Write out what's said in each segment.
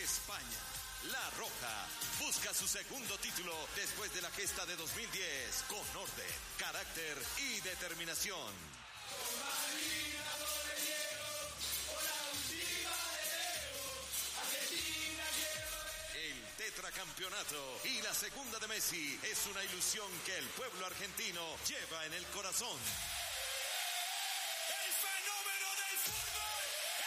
España. La Roja busca su segundo título después de la gesta de 2010 con orden, carácter y determinación. El tetracampeonato y la segunda de Messi es una ilusión que el pueblo argentino lleva en el corazón. ¡El fenómeno del fútbol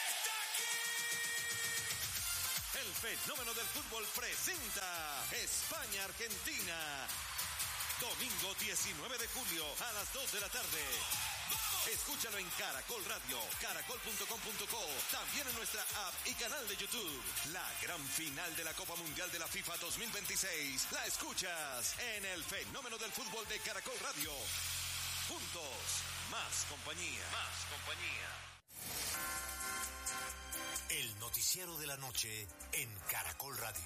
está aquí! El fenómeno del fútbol presenta España-Argentina. Domingo 19 de julio a las 2 de la tarde. Escúchalo en Caracol Radio, caracol.com.co, también en nuestra app y canal de YouTube. La gran final de la Copa Mundial de la FIFA 2026 la escuchas en el fenómeno del fútbol de Caracol Radio. Juntos, más compañía. Más compañía. El noticiero de la noche en Caracol Radio.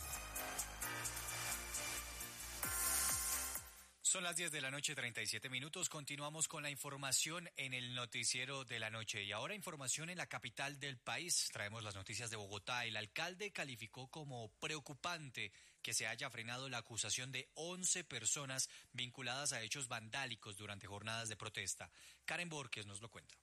Son las 10 de la noche, 37 minutos. Continuamos con la información en el noticiero de la noche. Y ahora información en la capital del país. Traemos las noticias de Bogotá. El alcalde calificó como preocupante que se haya frenado la acusación de 11 personas vinculadas a hechos vandálicos durante jornadas de protesta. Karen Borges nos lo cuenta.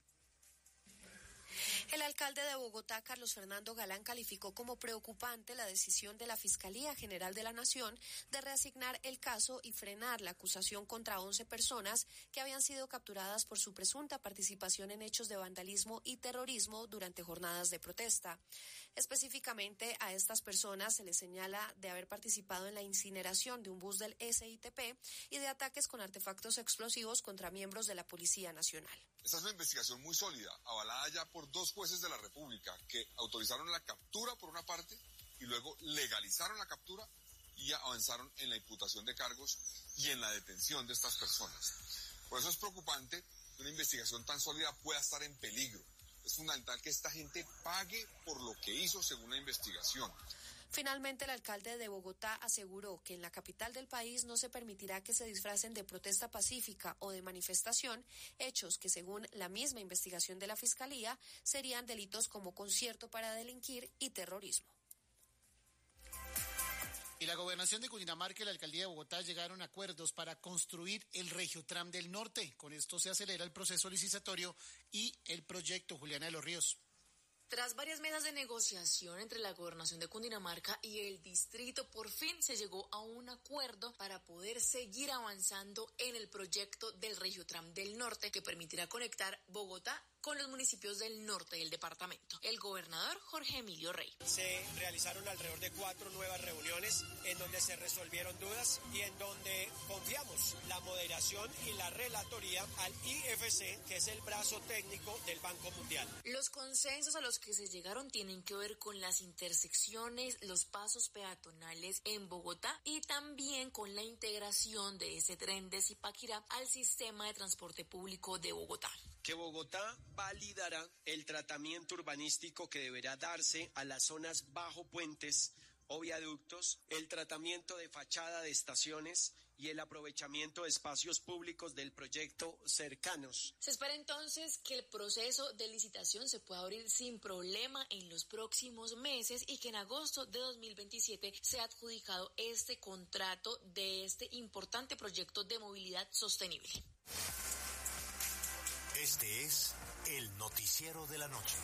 El alcalde de Bogotá, Carlos Fernando Galán, calificó como preocupante la decisión de la Fiscalía General de la Nación de reasignar el caso y frenar la acusación contra 11 personas que habían sido capturadas por su presunta participación en hechos de vandalismo y terrorismo durante jornadas de protesta. Específicamente, a estas personas se les señala de haber participado en la incineración de un bus del SITP y de ataques con artefactos explosivos contra miembros de la Policía Nacional. Esta es una investigación muy sólida, avalada ya por 2 jueces de la República que autorizaron la captura por una parte y luego legalizaron la captura y avanzaron en la imputación de cargos y en la detención de estas personas. Por eso es preocupante que una investigación tan sólida pueda estar en peligro. Es fundamental que esta gente pague por lo que hizo según la investigación. Finalmente, el alcalde de Bogotá aseguró que en la capital del país no se permitirá que se disfracen de protesta pacífica o de manifestación, hechos que según la misma investigación de la Fiscalía serían delitos como concierto para delinquir y terrorismo. Y la gobernación de Cundinamarca y la alcaldía de Bogotá llegaron a acuerdos para construir el Regiotram del Norte. Con esto se acelera el proceso licitatorio y el proyecto. Juliana de los Ríos. Tras varias mesas de negociación entre la Gobernación de Cundinamarca y el distrito, por fin se llegó a un acuerdo para poder seguir avanzando en el proyecto del Regiotram del Norte, que permitirá conectar Bogotá con los municipios del norte del departamento. El gobernador Jorge Emilio Rey. Se realizaron alrededor de 4 nuevas reuniones en donde se resolvieron dudas y en donde confiamos la moderación y la relatoría al IFC, que es el brazo técnico del Banco Mundial. Los consensos a los que se llegaron tienen que ver con las intersecciones, los pasos peatonales en Bogotá y también con la integración de ese tren de Zipaquirá al sistema de transporte público de Bogotá. Que Bogotá validará el tratamiento urbanístico que deberá darse a las zonas bajo puentes o viaductos, el tratamiento de fachada de estaciones y el aprovechamiento de espacios públicos del proyecto cercanos. Se espera entonces que el proceso de licitación se pueda abrir sin problema en los próximos meses y que en agosto de 2027 sea adjudicado este contrato de este importante proyecto de movilidad sostenible. Este es el noticiero de la noche.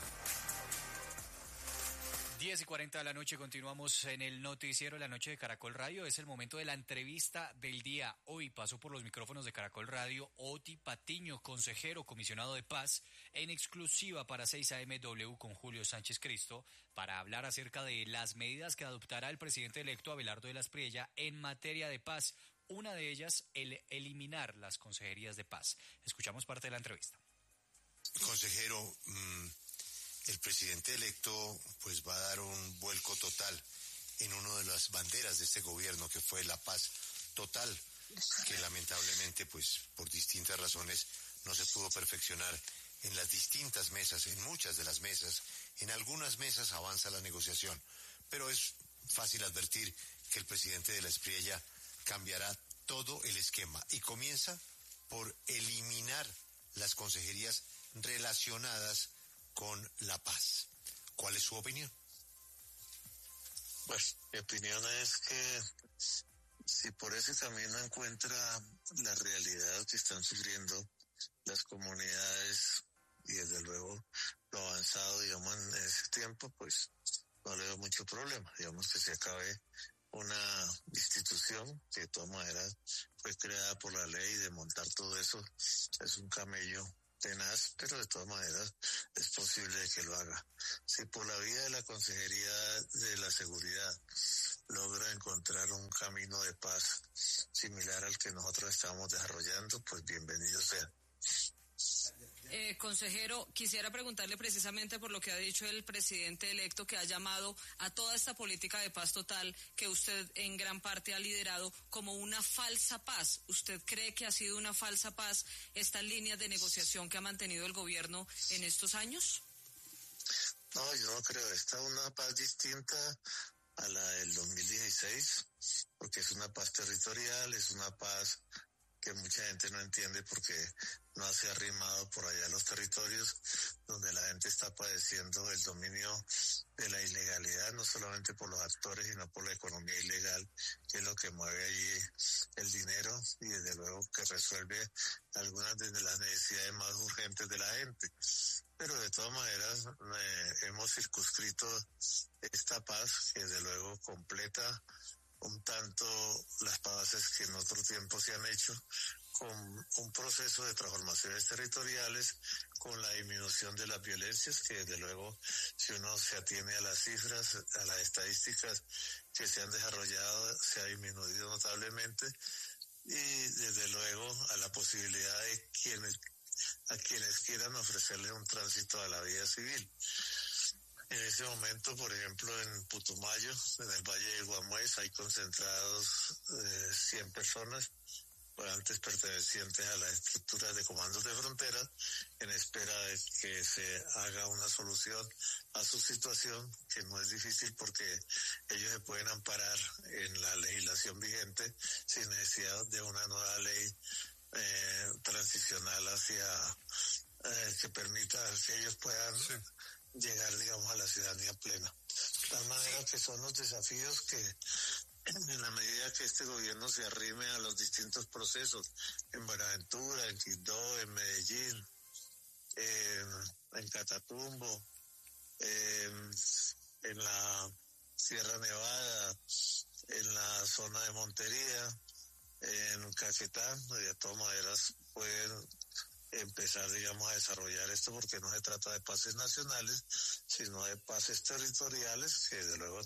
10:40 de la noche, continuamos en el noticiero de la noche de Caracol Radio. Es el momento de la entrevista del día. Hoy pasó por los micrófonos de Caracol Radio Oti Patiño, consejero comisionado de paz, en exclusiva para 6am con Julio Sánchez Cristo, para hablar acerca de las medidas que adoptará el presidente electo Abelardo de la Espriella en materia de paz. Una de ellas, el eliminar las consejerías de paz. Escuchamos parte de la entrevista. Consejero, el presidente electo pues va a dar un vuelco total en una de las banderas de este gobierno, que fue la paz total, que lamentablemente pues por distintas razones no se pudo perfeccionar en las distintas mesas, en muchas de las mesas. En algunas mesas avanza la negociación, pero es fácil advertir que el presidente de la Espriella cambiará todo el esquema y comienza por eliminar las consejerías relacionadas con la paz. ¿Cuál es su opinión? Bueno, mi opinión es que si por ese camino encuentra la realidad que están sufriendo las comunidades y desde luego lo avanzado, digamos, en ese tiempo, pues no le veo mucho problema. Digamos que se acabe una institución que de todas maneras fue creada por la ley. De montar todo eso es un camello tenaz, pero de todas maneras es posible que lo haga. Si por la vía de la Consejería de la Seguridad logra encontrar un camino de paz similar al que nosotros estamos desarrollando, pues bienvenido sea. Consejero, quisiera preguntarle precisamente por lo que ha dicho el presidente electo, que ha llamado a toda esta política de paz total que usted en gran parte ha liderado como una falsa paz. ¿Usted cree que ha sido una falsa paz estas líneas de negociación que ha mantenido el gobierno en estos años? No, yo no creo. Esta es una paz distinta a la del 2016, porque es una paz territorial, es una paz que mucha gente no entiende porque no se ha arrimado por allá a los territorios donde la gente está padeciendo el dominio de la ilegalidad, no solamente por los actores, sino por la economía ilegal, que es lo que mueve allí el dinero y desde luego que resuelve algunas de las necesidades más urgentes de la gente. Pero de todas maneras hemos circunscrito esta paz que desde luego completa un tanto las bases que en otro tiempo se han hecho, con un proceso de transformaciones territoriales, con la disminución de las violencias, que desde luego, si uno se atiene a las cifras, a las estadísticas que se han desarrollado, se ha disminuido notablemente, y desde luego a la posibilidad de a quienes quieran ofrecerle un tránsito a la vida civil. En ese momento, por ejemplo, en Putumayo, en el Valle de Guamués, hay concentrados 100 personas, antes pertenecientes a las estructuras de comandos de frontera, en espera de que se haga una solución a su situación, que no es difícil porque ellos se pueden amparar en la legislación vigente sin necesidad de una nueva ley transicional hacia que permita que ellos puedan llegar, digamos, a la ciudadanía plena. De tal manera que son los desafíos que, en la medida que este gobierno se arrime a los distintos procesos, en Buenaventura, en Quibdó, en Medellín, en Catatumbo, en la Sierra Nevada, en la zona de Montería, en Caquetá, de todas maneras pueden empezar, digamos, a desarrollar esto, porque no se trata de paces nacionales, sino de paces territoriales que desde luego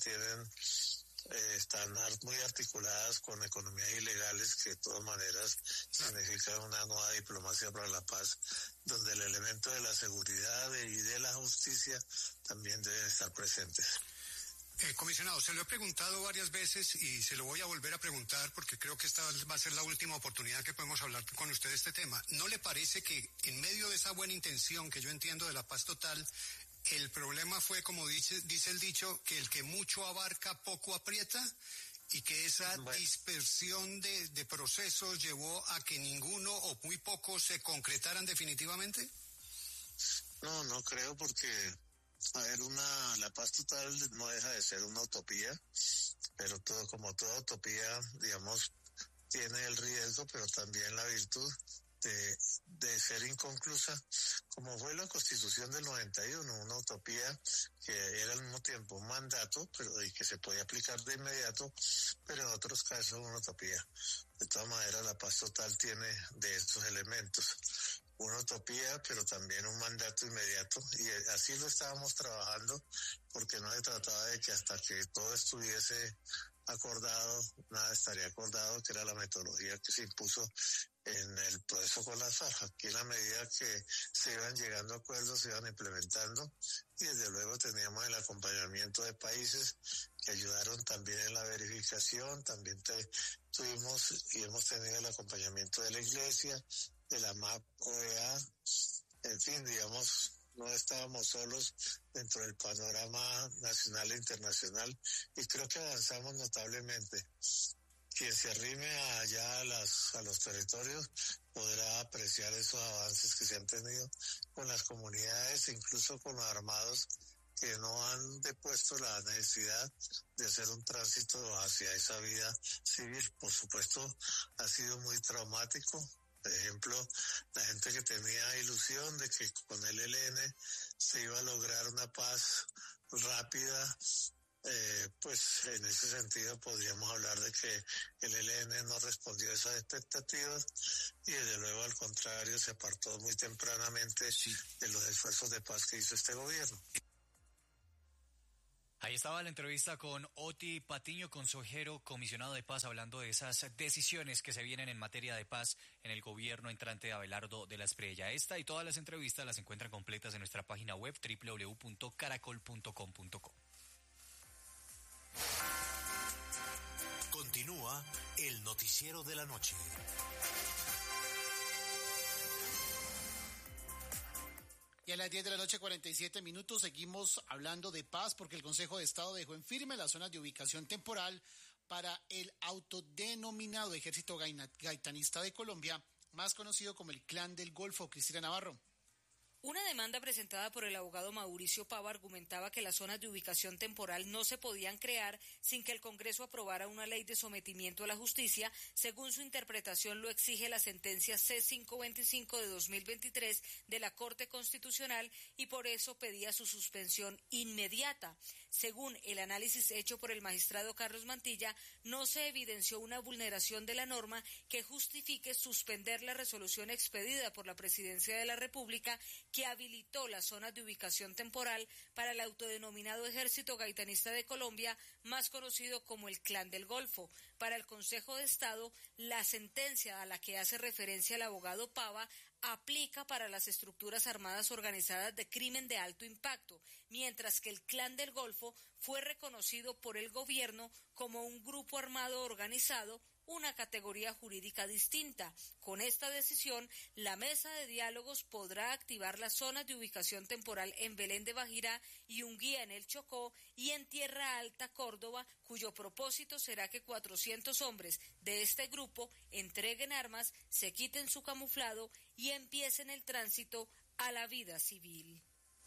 están muy articuladas con economías ilegales que de todas maneras significan una nueva diplomacia para la paz, donde el elemento de la seguridad y de la justicia también deben estar presentes. Comisionado, se lo he preguntado varias veces y se lo voy a volver a preguntar porque creo que esta va a ser la última oportunidad que podemos hablar con usted de este tema. ¿No le parece que en medio de esa buena intención que yo entiendo de la paz total, el problema fue, como dice el dicho, que el que mucho abarca poco aprieta, y que esa dispersión de procesos llevó a que ninguno o muy pocos se concretaran definitivamente? No creo, porque la paz total no deja de ser una utopía, pero como toda utopía, digamos, tiene el riesgo, pero también la virtud de ser inconclusa, como fue la Constitución del 91, una utopía que era al mismo tiempo un mandato, y que se podía aplicar de inmediato, pero en otros casos una utopía. De todas maneras, la paz total tiene de estos elementos. Una utopía, pero también un mandato inmediato, y así lo estábamos trabajando, porque no se trataba de que hasta que todo estuviese acordado, nada estaría acordado, que era la metodología que se impuso en el proceso con las FARC. Aquí, en la medida que se iban llegando a acuerdos, se iban implementando, y desde luego teníamos el acompañamiento de países que ayudaron también en la verificación. También tuvimos y hemos tenido el acompañamiento de la Iglesia, de la MAP OEA, en fin, digamos, no estábamos solos dentro del panorama nacional e internacional, y creo que avanzamos notablemente. Quien se arrime allá a los territorios podrá apreciar esos avances que se han tenido con las comunidades, incluso con los armados, que no han depuesto la necesidad de hacer un tránsito hacia esa vida civil. Por supuesto, ha sido muy traumático. Por ejemplo, la gente que tenía ilusión de que con el ELN se iba a lograr una paz rápida, pues en ese sentido podríamos hablar de que el ELN no respondió a esas expectativas y desde luego al contrario se apartó muy tempranamente de los esfuerzos de paz que hizo este gobierno. Ahí estaba la entrevista con Oti Patiño, consejero comisionado de paz, hablando de esas decisiones que se vienen en materia de paz en el gobierno entrante de Abelardo de la Espriella. Esta y todas las entrevistas las encuentran completas en nuestra página web www.caracol.com.co. Continúa el noticiero de la noche. Y a las 10 de la noche, 47 minutos, seguimos hablando de paz porque el Consejo de Estado dejó en firme las zonas de ubicación temporal para el autodenominado Ejército Gaitanista de Colombia, más conocido como el Clan del Golfo. Cristina Navarro. Una demanda presentada por el abogado Mauricio Pava argumentaba que las zonas de ubicación temporal no se podían crear sin que el Congreso aprobara una ley de sometimiento a la justicia, según su interpretación lo exige la sentencia C-525 de 2023 de la Corte Constitucional, y por eso pedía su suspensión inmediata. Según el análisis hecho por el magistrado Carlos Mantilla, no se evidenció una vulneración de la norma que justifique suspender la resolución expedida por la Presidencia de la República que habilitó las zonas de ubicación temporal para el autodenominado Ejército Gaitanista de Colombia, más conocido como el Clan del Golfo. Para el Consejo de Estado, la sentencia a la que hace referencia el abogado Pava aplica para las estructuras armadas organizadas de crimen de alto impacto, mientras que el Clan del Golfo fue reconocido por el gobierno como un grupo armado organizado, una categoría jurídica distinta. Con esta decisión, la mesa de diálogos podrá activar las zonas de ubicación temporal en Belén de Bajirá y Unguía en el Chocó y en Tierra Alta, Córdoba, cuyo propósito será que 400 hombres de este grupo entreguen armas, se quiten su camuflado y empiecen el tránsito a la vida civil.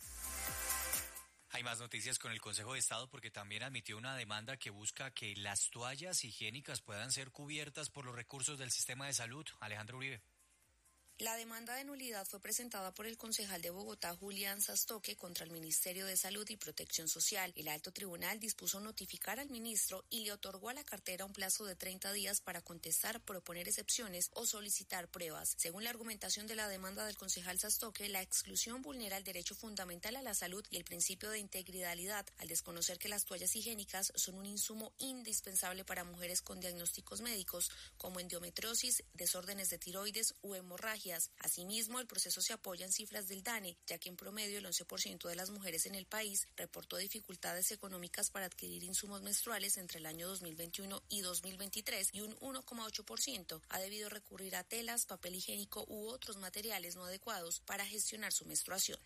Hay más noticias con el Consejo de Estado porque también admitió una demanda que busca que las toallas higiénicas puedan ser cubiertas por los recursos del sistema de salud. Alejandro Uribe. La demanda de nulidad fue presentada por el concejal de Bogotá, Julián Sastoque, contra el Ministerio de Salud y Protección Social. El alto tribunal dispuso notificar al ministro y le otorgó a la cartera un plazo de 30 días para contestar, proponer excepciones o solicitar pruebas. Según la argumentación de la demanda del concejal Sastoque, la exclusión vulnera el derecho fundamental a la salud y el principio de integridad, al desconocer que las toallas higiénicas son un insumo indispensable para mujeres con diagnósticos médicos como endometriosis, desórdenes de tiroides u hemorragia. Asimismo, el proceso se apoya en cifras del DANE, ya que en promedio el 11% de las mujeres en el país reportó dificultades económicas para adquirir insumos menstruales entre el año 2021 y 2023 y un 1,8% ha debido recurrir a telas, papel higiénico u otros materiales no adecuados para gestionar su menstruación.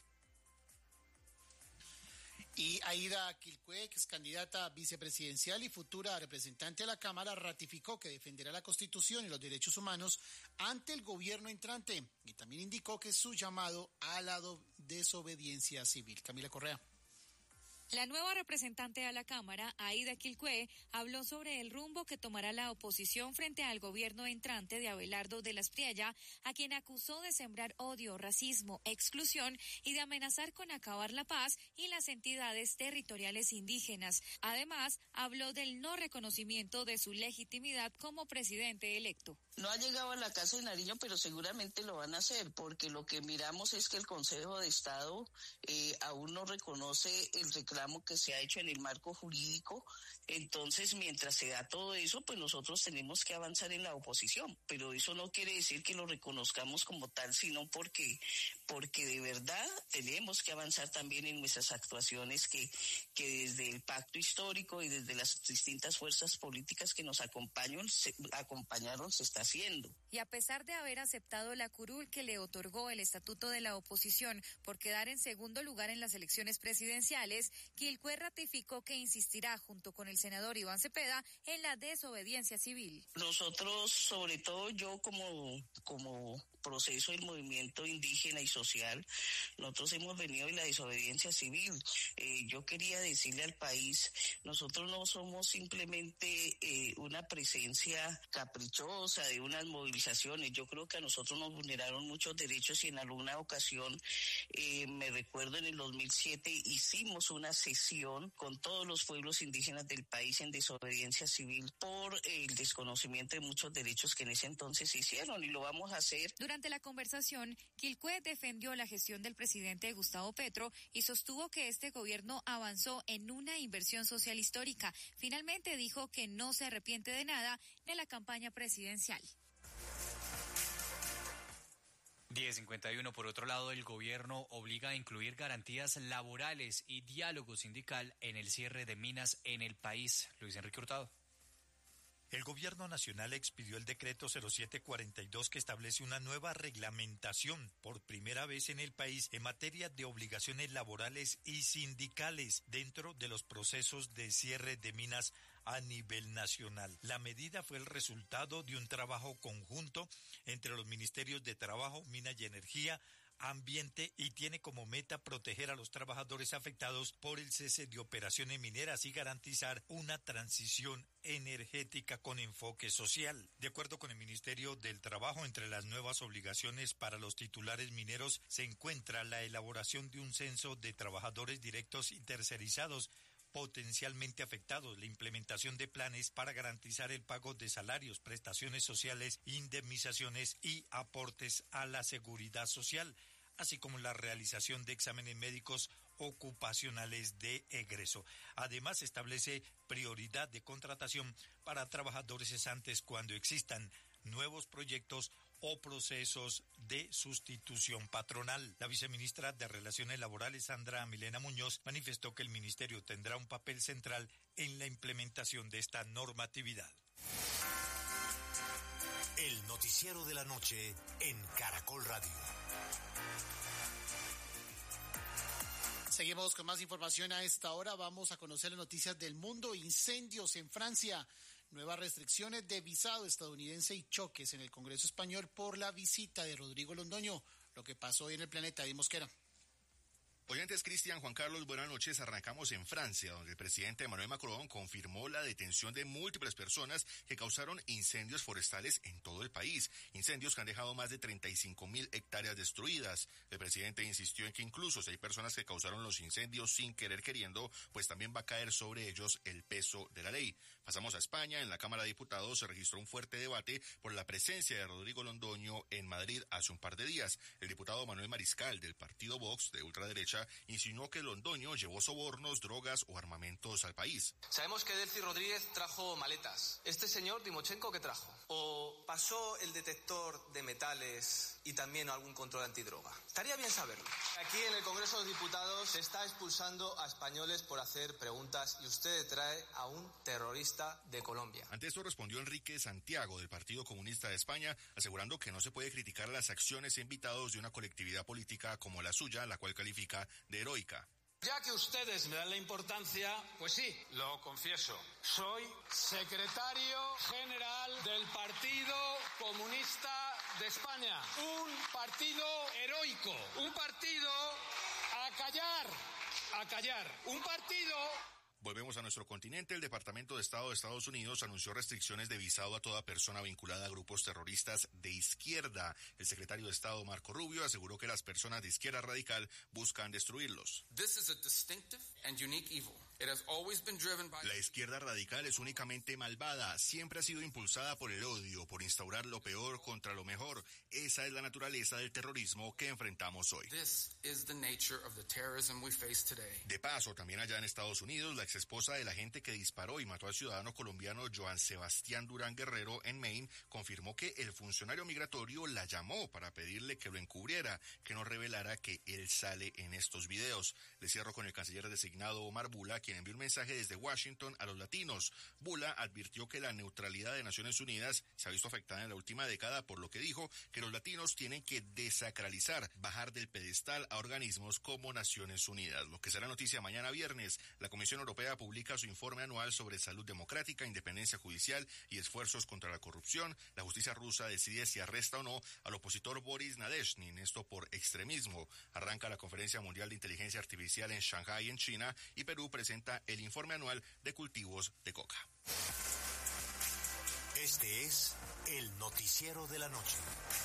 Y Aida Quilcue, que es candidata vicepresidencial y futura representante a la Cámara, ratificó que defenderá la Constitución y los derechos humanos ante el gobierno entrante y también indicó que es su llamado a la desobediencia civil. Camila Correa. La nueva representante a la Cámara, Aida Quilcue, habló sobre el rumbo que tomará la oposición frente al gobierno entrante de Abelardo de la Espriella, a quien acusó de sembrar odio, racismo, exclusión y de amenazar con acabar la paz y las entidades territoriales indígenas. Además, habló del no reconocimiento de su legitimidad como presidente electo. No ha llegado a la Casa de Nariño, pero seguramente lo van a hacer, porque lo que miramos es que el Consejo de Estado aún no reconoce el reclamo que se ha hecho en el marco jurídico. Entonces, mientras se da todo eso, pues nosotros tenemos que avanzar en la oposición, pero eso no quiere decir que lo reconozcamos como tal, sino porque de verdad tenemos que avanzar también en nuestras actuaciones que desde el pacto histórico y desde las distintas fuerzas políticas que nos acompañaron se está haciendo. Y a pesar de haber aceptado la curul que le otorgó el Estatuto de la Oposición por quedar en segundo lugar en las elecciones presidenciales, Quilcue ratificó que insistirá junto con el senador Iván Cepeda en la desobediencia civil. Nosotros, sobre todo yo como proceso del movimiento indígena y social, nosotros hemos venido en la desobediencia civil. Yo quería decirle al país, nosotros no somos simplemente una presencia caprichosa de unas movilizaciones. Yo creo que a nosotros nos vulneraron muchos derechos y en alguna ocasión, me recuerdo en el 2007, hicimos una sesión con todos los pueblos indígenas del país en desobediencia civil por el desconocimiento de muchos derechos que en ese entonces se hicieron, y lo vamos a hacer. Durante la conversación, Quilpué defendió la gestión del presidente Gustavo Petro y sostuvo que este gobierno avanzó en una inversión social histórica. Finalmente dijo que no se arrepiente de nada de la campaña presidencial. 10:51. Por otro lado, el gobierno obliga a incluir garantías laborales y diálogo sindical en el cierre de minas en el país. Luis Enrique Hurtado. El Gobierno Nacional expidió el decreto 0742 que establece una nueva reglamentación por primera vez en el país en materia de obligaciones laborales y sindicales dentro de los procesos de cierre de minas a nivel nacional. La medida fue el resultado de un trabajo conjunto entre los ministerios de Trabajo, Minas y Energía, Ambiente, y tiene como meta proteger a los trabajadores afectados por el cese de operaciones mineras y garantizar una transición energética con enfoque social. De acuerdo con el Ministerio del Trabajo, entre las nuevas obligaciones para los titulares mineros se encuentra la elaboración de un censo de trabajadores directos y tercerizados potencialmente afectados, la implementación de planes para garantizar el pago de salarios, prestaciones sociales, indemnizaciones y aportes a la seguridad social, así como la realización de exámenes médicos ocupacionales de egreso. Además, establece prioridad de contratación para trabajadores cesantes cuando existan nuevos proyectos o procesos de sustitución patronal. La viceministra de Relaciones Laborales, Sandra Milena Muñoz, manifestó que el ministerio tendrá un papel central en la implementación de esta normatividad. El noticiero de la noche en Caracol Radio. Seguimos con más información a esta hora. Vamos a conocer las noticias del mundo. Incendios en Francia. Nuevas restricciones de visado estadounidense y choques en el Congreso español por la visita de Rodrigo Londoño. Lo que pasó hoy en el planeta, Eddie Mosquera. Oyentes, Cristian, Juan Carlos, buenas noches. Arrancamos en Francia, donde el presidente Emmanuel Macron confirmó la detención de múltiples personas que causaron incendios forestales en todo el país. Incendios que han dejado más de 35.000 hectáreas destruidas. El presidente insistió en que incluso si hay personas que causaron los incendios sin querer queriendo, pues también va a caer sobre ellos el peso de la ley. Pasamos a España. En la Cámara de Diputados se registró un fuerte debate por la presencia de Rodrigo Londoño en Madrid hace un par de días. El diputado Manuel Mariscal, del partido Vox, de ultraderecha, insinuó que Londoño llevó sobornos, drogas o armamentos al país. Sabemos que Delcy Rodríguez trajo maletas. ¿Este señor Timochenko qué trajo? ¿O pasó el detector de metales y también algún control antidroga? Estaría bien saberlo. Aquí en el Congreso de los Diputados se está expulsando a españoles por hacer preguntas y usted trae a un terrorista de Colombia. Ante esto respondió Enrique Santiago, del Partido Comunista de España, asegurando que no se puede criticar las acciones e invitados de una colectividad política como la suya, la cual califica de heroica. Ya que ustedes me dan la importancia, pues sí, lo confieso. Soy secretario general del Partido Comunista de España. Un partido heroico, un partido a callar, un partido... Volvemos a nuestro continente. El Departamento de Estado de Estados Unidos anunció restricciones de visado a toda persona vinculada a grupos terroristas de izquierda. El secretario de Estado, Marco Rubio, aseguró que las personas de izquierda radical buscan destruirlos. La izquierda radical es únicamente malvada, siempre ha sido impulsada por el odio, por instaurar lo peor contra lo mejor. Esa es la naturaleza del terrorismo que enfrentamos hoy. De paso, también allá en Estados Unidos, la exesposa del agente que disparó y mató al ciudadano colombiano Joan Sebastián Durán Guerrero en Maine confirmó que el funcionario migratorio la llamó para pedirle que lo encubriera, que no revelara que él sale en estos videos. Le cierro con el canciller designado Omar Bula, quien quien envió un mensaje desde Washington a los latinos. Bula advirtió que la neutralidad de Naciones Unidas se ha visto afectada en la última década, por lo que dijo que los latinos tienen que desacralizar, bajar del pedestal a organismos como Naciones Unidas. Lo que será noticia mañana viernes, la Comisión Europea publica su informe anual sobre salud democrática, independencia judicial y esfuerzos contra la corrupción. La justicia rusa decide si arresta o no al opositor Boris Nadezhnin, esto por extremismo. Arranca la Conferencia Mundial de Inteligencia Artificial en Shanghái, en China, y Perú presenta el informe anual de cultivos de coca. Este es el noticiero de la noche.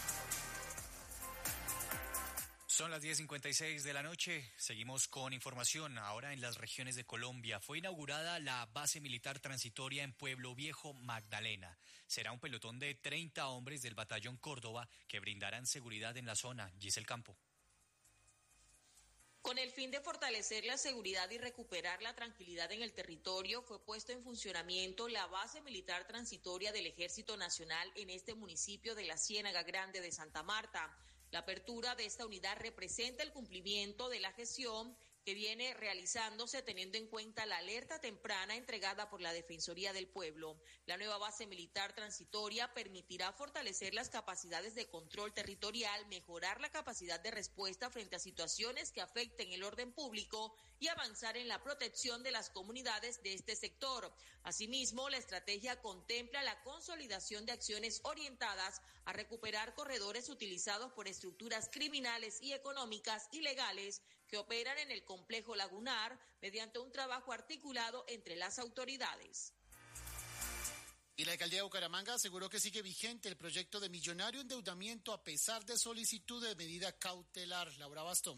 Son las 10:56 de la noche. Seguimos con información. Ahora en las regiones de Colombia fue inaugurada la base militar transitoria en Pueblo Viejo, Magdalena. Será un pelotón de 30 hombres del batallón Córdoba que brindarán seguridad en la zona. Giselle Campo. Con el fin de fortalecer la seguridad y recuperar la tranquilidad en el territorio, fue puesto en funcionamiento la base militar transitoria del Ejército Nacional en este municipio de la Ciénaga Grande de Santa Marta. La apertura de esta unidad representa el cumplimiento de la gestión que viene realizándose teniendo en cuenta la alerta temprana entregada por la Defensoría del Pueblo. La nueva base militar transitoria permitirá fortalecer las capacidades de control territorial, mejorar la capacidad de respuesta frente a situaciones que afecten el orden público y avanzar en la protección de las comunidades de este sector. Asimismo, la estrategia contempla la consolidación de acciones orientadas a recuperar corredores utilizados por estructuras criminales y económicas ilegales que operan en el complejo lagunar mediante un trabajo articulado entre las autoridades. Y la alcaldía de Bucaramanga aseguró que sigue vigente el proyecto de millonario endeudamiento a pesar de solicitud de medida cautelar. Laura Bastón.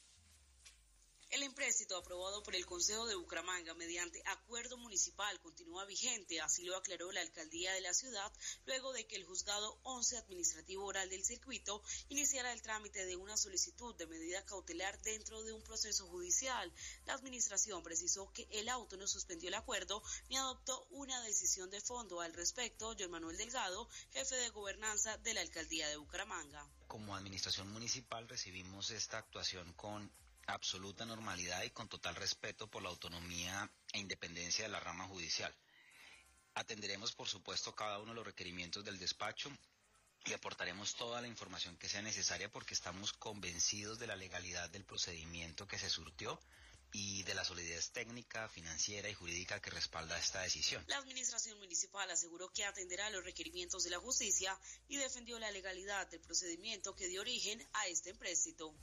El empréstito aprobado por el Consejo de Bucaramanga mediante acuerdo municipal continúa vigente, así lo aclaró la alcaldía de la ciudad, luego de que el juzgado 11 administrativo oral del circuito iniciara el trámite de una solicitud de medida cautelar dentro de un proceso judicial. La administración precisó que el auto no suspendió el acuerdo ni adoptó una decisión de fondo al respecto. John Manuel Delgado, jefe de gobernanza de la alcaldía de Bucaramanga. Como administración municipal recibimos esta actuación con absoluta normalidad y con total respeto por la autonomía e independencia de la rama judicial. Atenderemos, por supuesto, cada uno de los requerimientos del despacho y aportaremos toda la información que sea necesaria porque estamos convencidos de la legalidad del procedimiento que se surtió y de la solidez técnica, financiera y jurídica que respalda esta decisión. La administración municipal aseguró que atenderá los requerimientos de la justicia y defendió la legalidad del procedimiento que dio origen a este empréstito.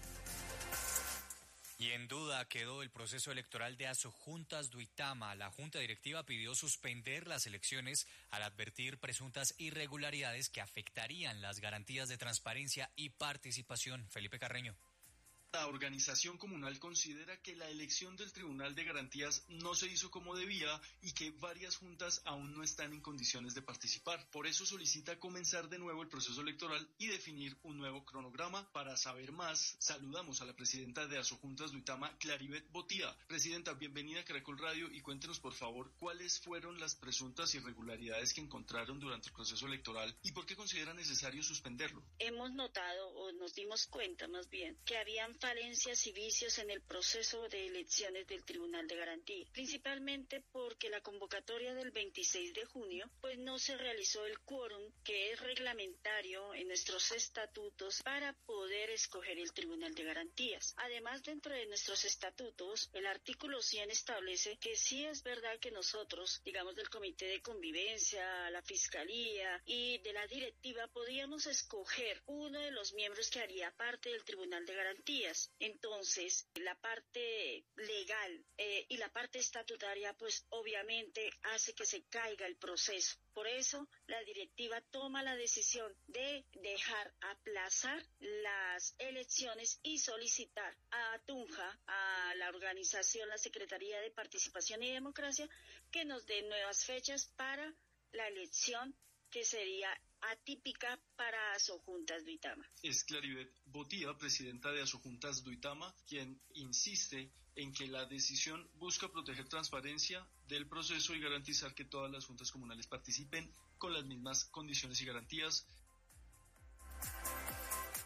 Y en duda quedó el proceso electoral de Asojuntas Duitama. La Junta Directiva pidió suspender las elecciones al advertir presuntas irregularidades que afectarían las garantías de transparencia y participación. Felipe Carreño. La organización comunal considera que la elección del Tribunal de Garantías no se hizo como debía y que varias juntas aún no están en condiciones de participar. Por eso solicita comenzar de nuevo el proceso electoral y definir un nuevo cronograma. Para saber más, saludamos a la presidenta de Asojuntas Duitama, Claribet Botía. Presidenta, bienvenida a Caracol Radio y cuéntenos por favor cuáles fueron las presuntas irregularidades que encontraron durante el proceso electoral y por qué considera necesario suspenderlo. Hemos notado, o nos dimos cuenta más bien, que habían falencias y vicios en el proceso de elecciones del Tribunal de Garantía, principalmente porque la convocatoria del 26 de junio pues no se realizó el quórum que es reglamentario en nuestros estatutos para poder escoger el Tribunal de Garantías. Además, dentro de nuestros estatutos, el artículo 100 establece que sí es verdad que nosotros, digamos del Comité de Convivencia, la Fiscalía y de la directiva, podíamos escoger uno de los miembros que haría parte del Tribunal de Garantías. Entonces, la parte legal y la parte estatutaria, pues obviamente hace que se caiga el proceso. Por eso, la directiva toma la decisión de dejar aplazar las elecciones y solicitar a Tunja, a la organización, la Secretaría de Participación y Democracia, que nos dé nuevas fechas para la elección que sería atípica para Asojuntas Duitama. Es Claribet Botía, presidenta de Asojuntas Duitama, quien insiste en que la decisión busca proteger transparencia del proceso y garantizar que todas las juntas comunales participen con las mismas condiciones y garantías.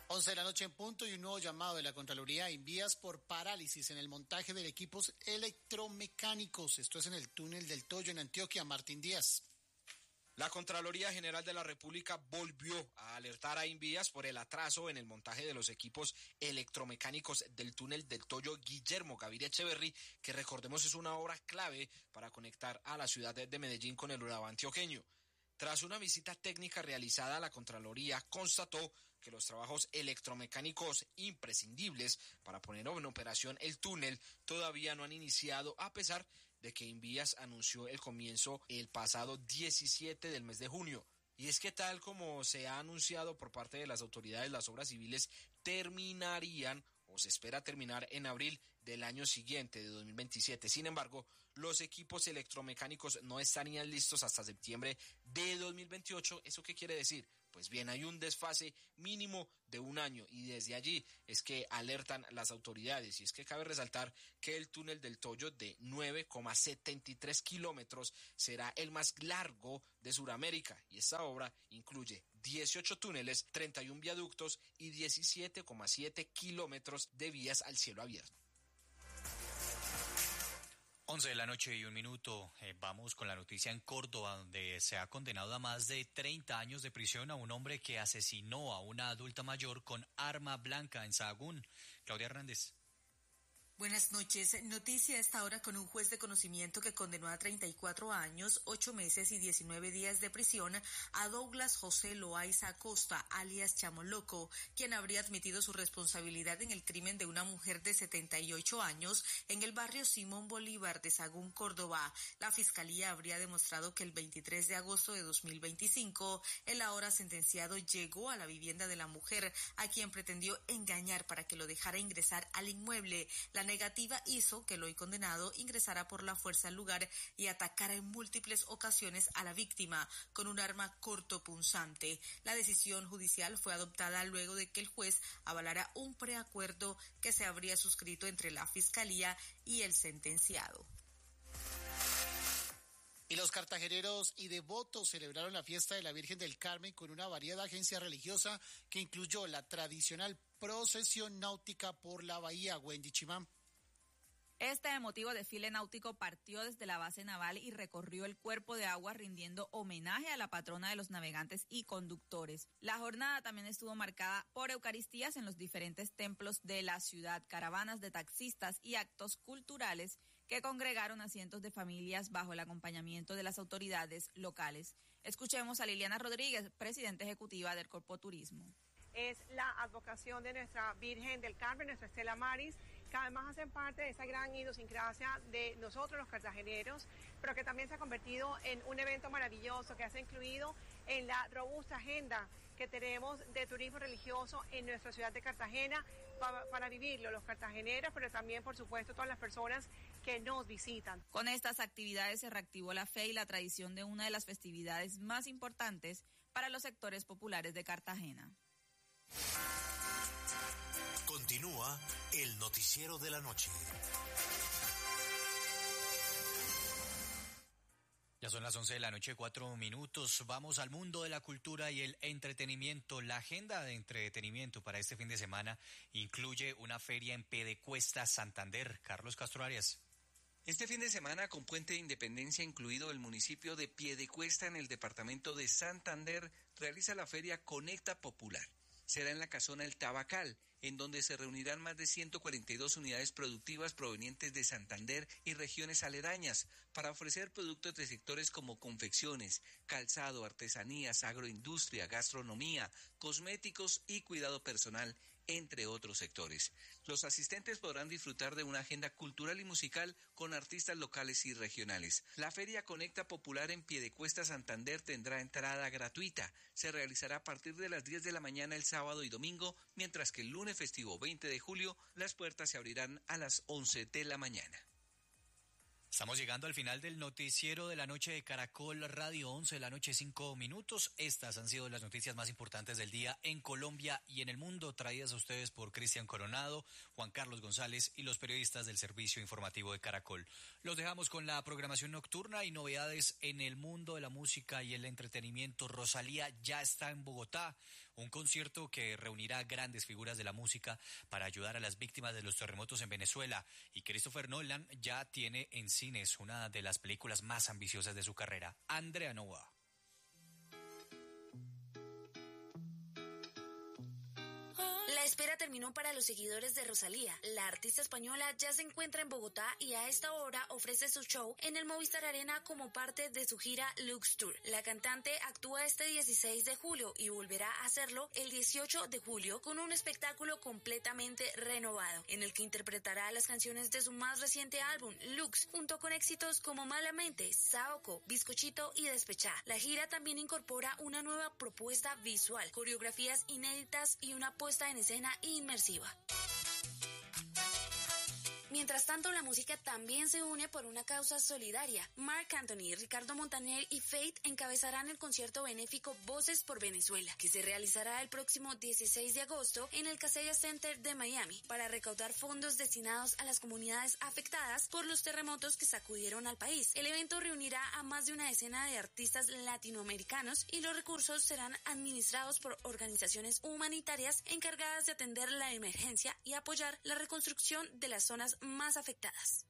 11 de la noche en punto y un nuevo llamado de la Contraloría a Invías por parálisis en el montaje de equipos electromecánicos. Esto es en el túnel del Toyo en Antioquia. Martín Díaz. La Contraloría General de la República volvió a alertar a Invías por el atraso en el montaje de los equipos electromecánicos del túnel del Toyo Guillermo Gaviria Echeverry, que recordemos es una obra clave para conectar a la ciudad de Medellín con el Urabá antioqueño. Tras una visita técnica realizada, la Contraloría constató que los trabajos electromecánicos imprescindibles para poner en operación el túnel todavía no han iniciado, a pesar de que Invías anunció el comienzo el pasado 17 del mes de junio. Y es que tal como se ha anunciado por parte de las autoridades, las obras civiles terminarían o se espera terminar en abril del año siguiente, de 2027. Sin embargo, los equipos electromecánicos no estarían listos hasta septiembre de 2028. ¿Eso qué quiere decir? Pues bien, hay un desfase mínimo de un año y desde allí es que alertan las autoridades. Y es que cabe resaltar que el túnel del Toyo de 9,73 kilómetros será el más largo de Sudamérica y esta obra incluye 18 túneles, 31 viaductos y 17,7 kilómetros de vías al cielo abierto. 11 de la noche y un minuto. Vamos con la noticia en Córdoba, donde se ha condenado a más de 30 años de prisión a un hombre que asesinó a una adulta mayor con arma blanca en Sahagún. Claudia Hernández. Buenas noches. Noticia a esta hora con un juez de conocimiento que condenó a 34 años, 8 meses y 19 días de prisión a Douglas José Loaiza Acosta, alias Chamoloco, quien habría admitido su responsabilidad en el crimen de una mujer de 78 años en el barrio Simón Bolívar de Sahagún, Córdoba. La fiscalía habría demostrado que el 23 de agosto de 2025, el ahora sentenciado llegó a la vivienda de la mujer, a quien pretendió engañar para que lo dejara ingresar al inmueble. La negativa hizo que el hoy condenado ingresara por la fuerza al lugar y atacara en múltiples ocasiones a la víctima con un arma cortopunzante. La decisión judicial fue adoptada luego de que el juez avalara un preacuerdo que se habría suscrito entre la fiscalía y el sentenciado. Y los cartageneros y devotos celebraron la fiesta de la Virgen del Carmen con una variada agencia religiosa que incluyó la tradicional procesión náutica por la bahía. Wendy Chimán. Este emotivo desfile náutico partió desde la base naval y recorrió el cuerpo de agua rindiendo homenaje a la patrona de los navegantes y conductores. La jornada también estuvo marcada por eucaristías en los diferentes templos de la ciudad, caravanas de taxistas y actos culturales que congregaron a cientos de familias bajo el acompañamiento de las autoridades locales. Escuchemos a Liliana Rodríguez, presidenta ejecutiva del Corpoturismo. Es la advocación de nuestra Virgen del Carmen, nuestra Estela Maris, que además hacen parte de esa gran idiosincrasia de nosotros los cartageneros, pero que también se ha convertido en un evento maravilloso que se ha incluido en la robusta agenda que tenemos de turismo religioso en nuestra ciudad de Cartagena para vivirlo los cartageneros, pero también, por supuesto, todas las personas que nos visitan. Con estas actividades se reactivó la fe y la tradición de una de las festividades más importantes para los sectores populares de Cartagena. Continúa el noticiero de la noche. Ya son las 11 de la noche, 4 minutos. Vamos al mundo de la cultura y el entretenimiento. La agenda de entretenimiento para este fin de semana incluye una feria en Piedecuesta, Santander. Carlos Castro Arias. Este fin de semana, con Puente de Independencia incluido, el municipio de Piedecuesta en el departamento de Santander realiza la feria Conecta Popular. Será en la casona El Tabacal, en donde se reunirán más de 142 unidades productivas provenientes de Santander y regiones aledañas para ofrecer productos de sectores como confecciones, calzado, artesanías, agroindustria, gastronomía, cosméticos y cuidado personal, entre otros sectores. Los asistentes podrán disfrutar de una agenda cultural y musical con artistas locales y regionales. La Feria Conecta Popular en Piedecuesta, Santander tendrá entrada gratuita. Se realizará a partir de las 10 de la mañana el sábado y domingo, mientras que el lunes festivo 20 de julio las puertas se abrirán a las 11 de la mañana. Estamos llegando al final del noticiero de la noche de Caracol Radio, 11 de la noche, 5 minutos. Estas han sido las noticias más importantes del día en Colombia y en el mundo, traídas a ustedes por Cristian Coronado, Juan Carlos González y los periodistas del Servicio Informativo de Caracol. Los dejamos con la programación nocturna y novedades en el mundo de la música y el entretenimiento. Rosalía ya está en Bogotá. un concierto que reunirá grandes figuras de la música para ayudar a las víctimas de los terremotos en Venezuela. Y Christopher Nolan ya tiene en cines una de las películas más ambiciosas de su carrera, Andrea Noah. La espera terminó para los seguidores de Rosalía. La artista española ya se encuentra en Bogotá y a esta hora ofrece su show en el Movistar Arena como parte de su gira Lux Tour. La cantante actúa este 16 de julio y volverá a hacerlo el 18 de julio con un espectáculo completamente renovado, en el que interpretará las canciones de su más reciente álbum, Lux, junto con éxitos como Malamente, Saoko, Bizcochito y Despechá. La gira también incorpora una nueva propuesta visual, coreografías inéditas y una puesta en escena inmersiva. Mientras tanto, la música también se une por una causa solidaria. Marc Anthony, Ricardo Montaner y Faith encabezarán el concierto benéfico Voces por Venezuela, que se realizará el próximo 16 de agosto en el Casella Center de Miami, para recaudar fondos destinados a las comunidades afectadas por los terremotos que sacudieron al país. El evento reunirá a más de una decena de artistas latinoamericanos y los recursos serán administrados por organizaciones humanitarias encargadas de atender la emergencia y apoyar la reconstrucción de las zonas más afectadas.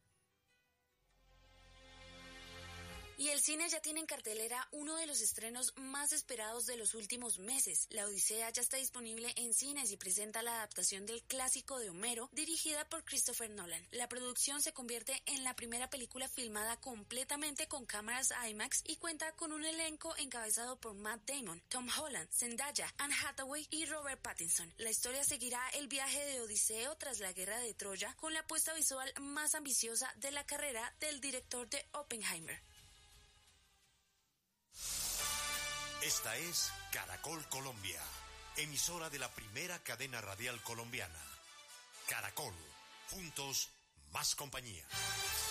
Y el cine ya tiene en cartelera uno de los estrenos más esperados de los últimos meses. La Odisea ya está disponible en cines y presenta la adaptación del clásico de Homero, dirigida por Christopher Nolan. La producción se convierte en la primera película filmada completamente con cámaras IMAX y cuenta con un elenco encabezado por Matt Damon, Tom Holland, Zendaya, Anne Hathaway y Robert Pattinson. La historia seguirá el viaje de Odiseo tras la guerra de Troya, con la apuesta visual más ambiciosa de la carrera del director de Oppenheimer. Esta es Caracol Colombia, emisora de la primera cadena radial colombiana. Caracol, juntos, más compañía.